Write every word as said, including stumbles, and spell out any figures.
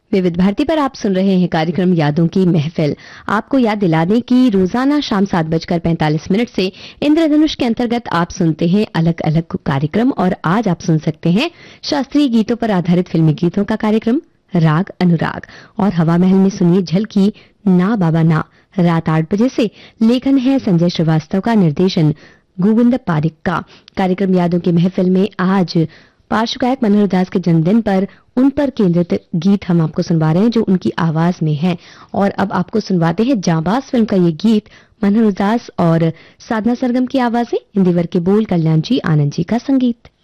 विविध भारती पर आप सुन रहे हैं कार्यक्रम यादों की महफिल। आपको याद दिला दें कि रोजाना शाम सात बजकर पैंतालीस मिनट से इंद्रधनुष के अंतर्गत आप सुनते हैं अलग अलग कार्यक्रम, और आज आप सुन सकते हैं शास्त्रीय गीतों पर आधारित फिल्मी गीतों का कार्यक्रम राग अनुराग। और हवा महल में सुनिए झलकी ना बाबा ना, रात आठ बजे से। लेखन है संजय श्रीवास्तव का, निर्देशन गोविंद पारिक का। कार्यक्रम यादों की महफिल में आज पार्श्व गायक मनोहर दास के जन्मदिन पर उन पर केंद्रित गीत हम आपको सुनवा रहे हैं जो उनकी आवाज में है। और अब आपको सुनवाते हैं जाबाज फिल्म का ये गीत, मनोहर दास और साधना सरगम की आवाज में, हिंदी वर्ग के बोल कल्याण जी आनंद जी का संगीत।